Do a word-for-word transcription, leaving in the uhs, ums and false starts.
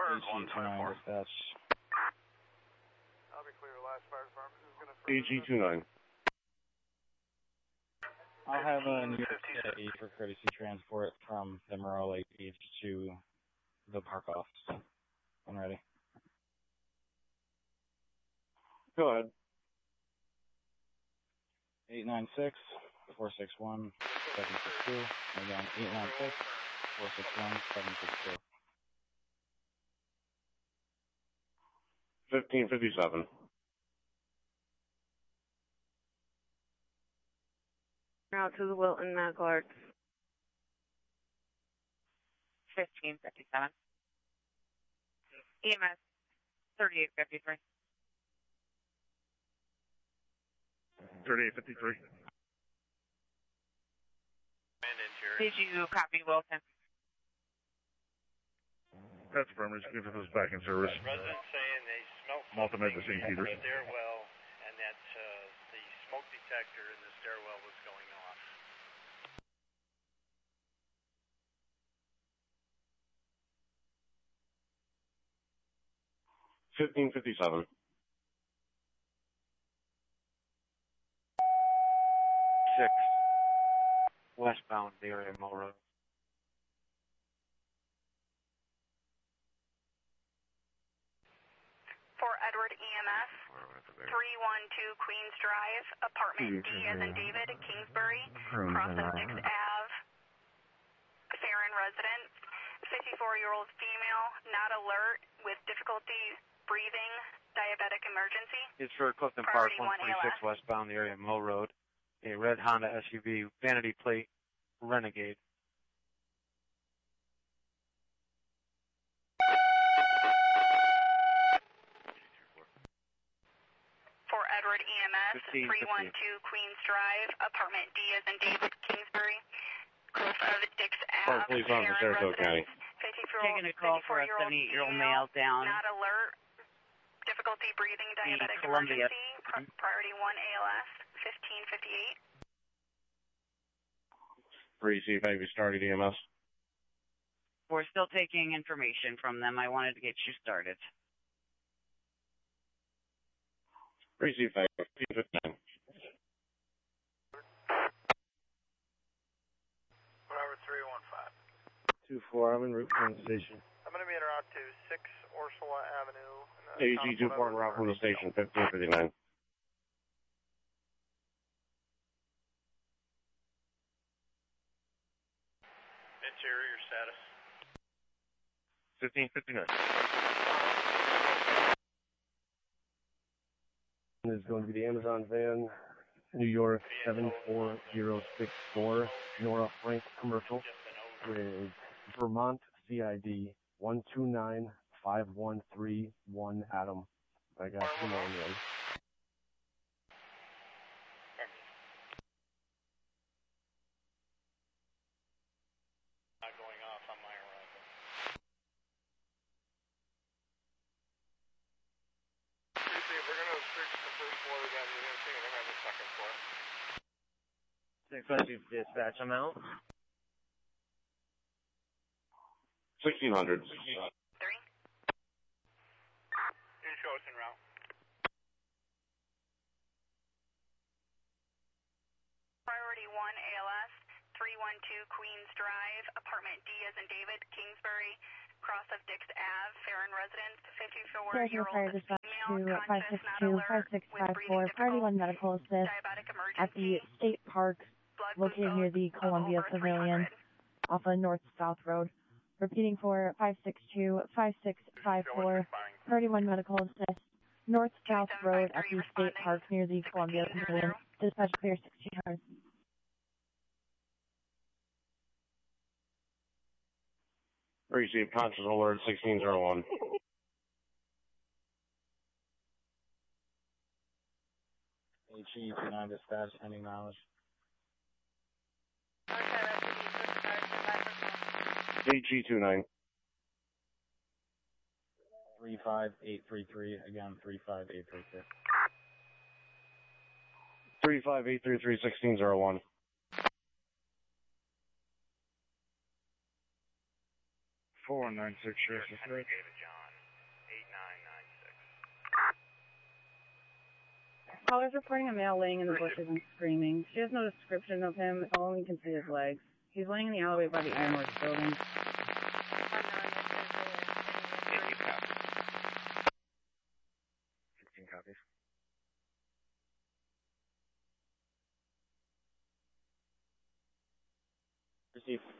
Heard one five four. Dispatch. I'll be clear. Last fire department is going to. A G two nine. I'll have a New York City for courtesy transport from the Morale Lake Beach to the park office. I'm ready. Go ahead. eight nine six, four six one, seven six two. Again, eight nine six, four six one, seven six two. fifteen fifty-seven. Out to the Wilton Medical Arts. fifteen fifty-seven. E M S thirty-eight fifty-three. thirty-eight fifty-three. Did you copy Wilton? That's affirmative. Give us back in service. Residents saying they smelled Malcolm something at the Saint Peter. in the stairwell, and that uh, the smoke detector in the stairwell was going off. fifteen fifty-seven. Six. Westbound, the area of Mill Road. For Edward E M S, three one two Queens Drive, apartment D as in David, Kingsbury, cross of Dix Ave, Farron resident, fifty-four-year-old female, not alert, with difficulty breathing, diabetic emergency. It's for Clifton Park, one forty-six westbound, the area of Mill Road. A red Honda S U V, vanity plate, Renegade. For Edward E M S, three one two Queens Drive, apartment D as in David, Kingsbury, close of Dix Park Ave, Police Officer, Sarasota County. Taking a call for a seventy-eight-year-old male down. Not alert, difficulty breathing, diabetic Columbia. emergency, pri- priority one A L S, fifteen fifty-eight. Receive, have you started E M S? We're still taking information from them. I wanted to get you started. Receive, fifteen fifty-nine. Robert three one five. two four, I'm en route from the station. I'm going to be en route to six Ursula Avenue. A G two four, route from the station, fifteen fifty-nine. Interior status. fifteen fifty-nine. Is going to be the Amazon van, New York seven four zero six four, Nora Frank Commercial, with Vermont C I D one two nine five one three one Adam. I got two more in one. Not going off on my arrival. If we're going to search the first floor, then you're going to see them at the second floor. six hundred dispatch, I'm out. sixteen hundred. Three. You show us en route. Priority one A L S, three one two Queens Drive, apartment D as in David, Kingsbury, cross of Dix Ave, Farron residence, fifty-four-year-old female, conscious, not alert, with breathing difficulty, Medical Assist diabetic at the emergency, State Park blood located near the glucose Columbia over Pavilion three hundred. off of North-South Road. Repeating for five six two, five six five four, thirty-one Medical Assist, North-South Road at the State Park near the Columbia Pavilion. Dispatch clear sixteen hundred. Receive conscious alert sixteen oh one. H E two nine dispatch, ending knowledge. A G two nine. three five eight three three, again, three five eight three three. three five eight three three, sixteen oh one. four one nine six, Sheriff. Henry David John. Caller's reporting a male laying in the bushes and screaming. She has no description of him, all we can see his legs. He's laying in the alleyway by the Ironworks building. sixteen copies. Receive.